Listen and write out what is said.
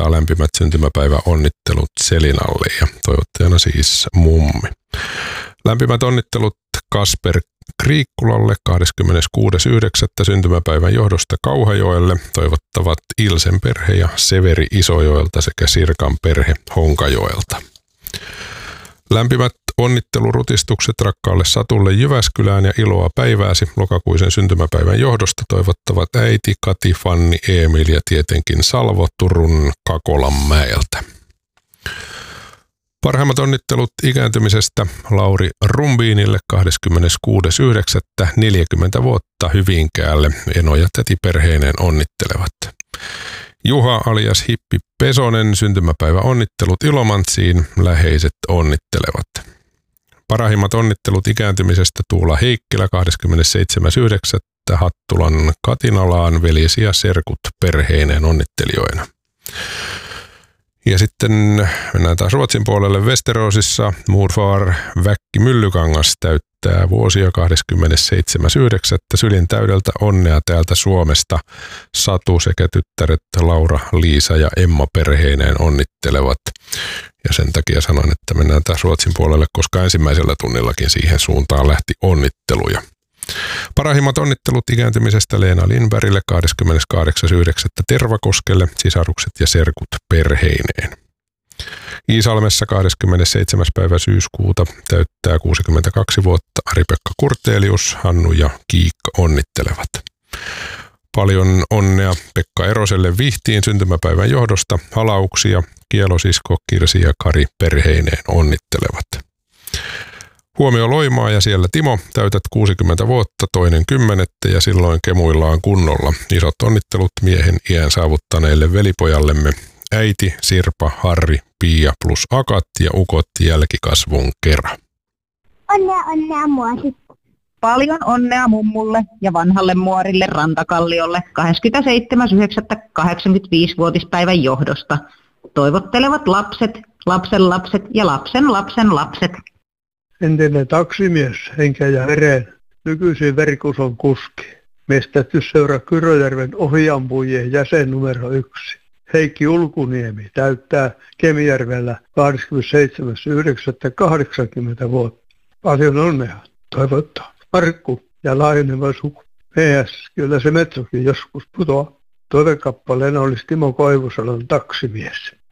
toimittaa lämpimät syntymäpäiväonnittelut Selinalle ja toivottajana siis mummi. Lämpimät onnittelut Kasper Kriikkulalle 26.9. syntymäpäivän johdosta Kauhajoelle. Toivottavat Ilsen perhe ja Severi Isojoelta sekä Sirkan perhe Honkajoelta. Lämpimät onnittelurutistukset rakkaalle Satulle Jyväskylään ja iloa päivääsi lokakuisen syntymäpäivän johdosta toivottavat äiti, Kati, Fanni, Emil ja tietenkin Salvo Turun Kakolanmäeltä. Parhaimmat onnittelut ikääntymisestä Lauri Rumbiinille 26.9. 40 vuotta Hyvinkäälle. Eno ja täti perheineen onnittelevat. Juha alias Hippi Pesonen syntymäpäivä onnittelut Ilomantsiin. Läheiset onnittelevat. Parhaimmat onnittelut ikääntymisestä Tuula Heikkilä 27.9. Hattulan Katinalaan veljesi ja serkut perheineen onnittelijoina. Ja sitten mennään taas Ruotsin puolelle. Westerosissa Moorfar Väkki Myllykangas täyttää vuosia 27.9. Sylin täydeltä onnea täältä Suomesta. Satu sekä tyttäret Laura, Liisa ja Emma perheineen onnittelevat. Ja sen takia sanon, että mennään taas Ruotsin puolelle, koska ensimmäisellä tunnillakin siihen suuntaan lähti onnitteluja. Parhaimmat onnittelut ikääntymisestä Leena Lindbergille 28.9. Tervakoskelle, sisarukset ja serkut perheineen. Iisalmessa 27. päivä syyskuuta täyttää 62 vuotta Ari-Pekka Kurtelius, Hannu ja Kiikka onnittelevat. Paljon onnea Pekka Eroselle Vihtiin syntymäpäivän johdosta, halauksia, kielosisko Kirsi ja Kari perheineen onnittelevat. Huomio Loimaa ja siellä Timo, täytät 60 vuotta 2.10. ja silloin kemuillaan kunnolla. Isot onnittelut miehen iän saavuttaneille velipojallemme äiti, Sirpa, Harri, Pia plus akat ja ukot jälkikasvun kera. Onnea muori. Paljon onnea mummulle ja vanhalle muorille Rantakalliolle 27.9.85-vuotispäivän johdosta. Toivottelevat lapset, lapsenlapset ja lapsenlapset. Entinen taksimies, henkeä ja vereen, nykyisin Verikuson kuski. Metsästysseura Kyröjärven ohiampujien jäsen numero 1. Heikki Ulkuniemi täyttää Kemijärvellä 27.9.80 vuotta. Paljon onnea toivottaa Markku ja laajeneva suku. PS, kyllä se metsokin joskus putoaa. Toivekappaleena olisi Timo Koivusalon Taksimies.